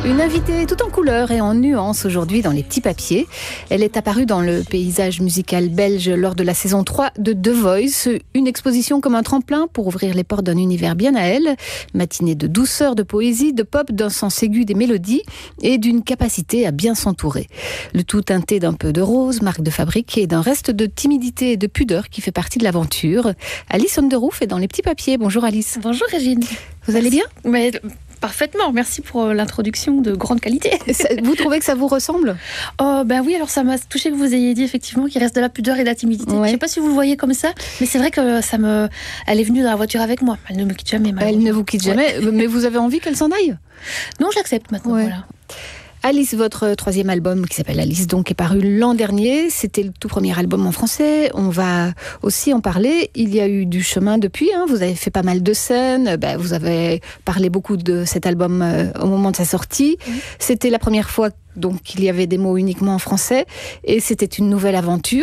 Une invitée tout en couleurs et en nuances aujourd'hui dans les petits papiers. Elle est apparue dans le paysage musical belge lors de la saison 3 de The Voice. Une exposition comme un tremplin pour ouvrir les portes d'un univers bien à elle. Matinée de douceur, de poésie, de pop, d'un sens aigu des mélodies et d'une capacité à bien s'entourer. Le tout teinté d'un peu de rose, marque de fabrique, et d'un reste de timidité et de pudeur qui fait partie de l'aventure. Alice Underhoof est dans les petits papiers. Bonjour Alice. Bonjour Régine. Vous allez bien ? Mais parfaitement, merci pour l'introduction de grande qualité. Vous trouvez que ça vous ressemble ? Oh ben oui, alors ça m'a touché que vous ayez dit effectivement qu'il reste de la pudeur et de la timidité. Ouais. Je ne sais pas si vous le voyez comme ça, mais c'est vrai que elle est venue dans la voiture avec moi. Elle ne me quitte jamais. Elle ne vous quitte jamais, mais vous avez envie qu'elle s'en aille ? Non, j'accepte maintenant. Ouais. Voilà. Alice, votre troisième album qui s'appelle Alice, donc, est paru l'an dernier. C'était le tout premier album en français. On va aussi en parler. Il y a eu du chemin depuis. Vous avez fait pas mal de scènes. Vous avez parlé beaucoup de cet album au moment de sa sortie. Mmh. C'était la première fois donc qu'il y avait des mots uniquement en français. Et c'était une nouvelle aventure.